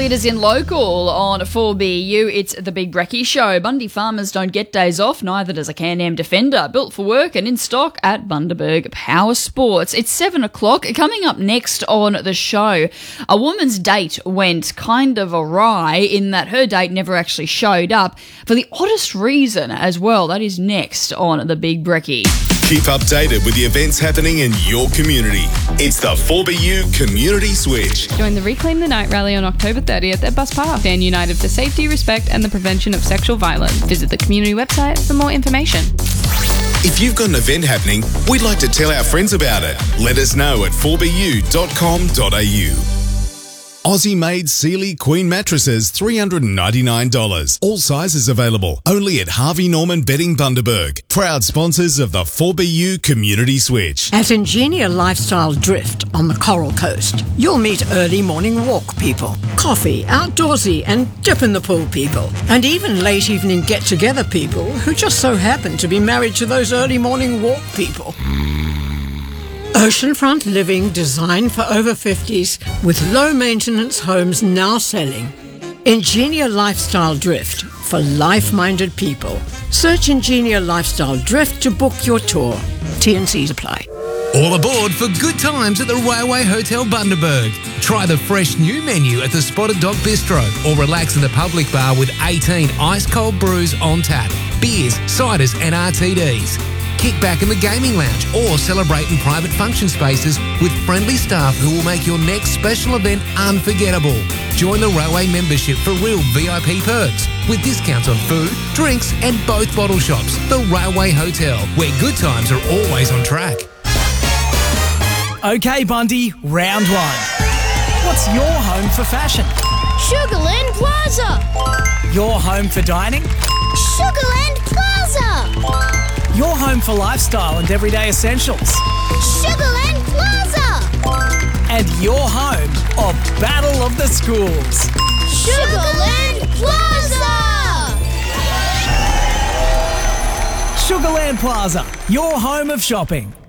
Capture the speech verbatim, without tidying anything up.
leaders in local on four B U. It's the Big Brekkie Show. Bundy farmers don't get days off, neither does a Can-Am Defender. Built for work and in stock at Bundaberg Power Sports. It's seven o'clock. Coming up next on the show, a woman's date went kind of awry in that her date never actually showed up for the oddest reason as well. That is next on the Big Brekkie. Keep updated with the events happening in your community. It's the four B U Community Switch. Join the Reclaim the Night rally on October thirtieth at Bus Park. Stand united for safety, respect and the prevention of sexual violence. Visit the community website for more information. If you've got an event happening, we'd like to tell our friends about it. Let us know at four b u dot com dot a u. Aussie-made Sealy Queen mattresses, three hundred ninety-nine dollars. All sizes available. Only at Harvey Norman Bedding Bundaberg. Proud sponsors of the four B U Community Switch. At Ingenia Lifestyle Drift on the Coral Coast, you'll meet early morning walk people, coffee, outdoorsy and dip in the pool people, and even late evening get-together people who just so happen to be married to those early morning walk people. Oceanfront living designed for over fifties with low-maintenance homes now selling. Ingenia Lifestyle Drift for life-minded people. Search Ingenia Lifestyle Drift to book your tour. T and C's apply. All aboard for good times at the Railway Hotel Bundaberg. Try the fresh new menu at the Spotted Dog Bistro or relax in the public bar with eighteen ice-cold brews on tap, beers, ciders and R T Ds. Kick back in the gaming lounge or celebrate in private function spaces with friendly staff who will make your next special event unforgettable. Join the Railway membership for real V I P perks with discounts on food, drinks and both bottle shops. The Railway Hotel, where good times are always on track. Okay, Bundy, round one. What's your home for fashion? Sugarland Plaza. Your home for dining? Sugarland Plaza. Your home for lifestyle and everyday essentials? Sugarland Plaza. And your home of Battle of the Schools? Sugarland Plaza. Sugarland Plaza, your home of shopping.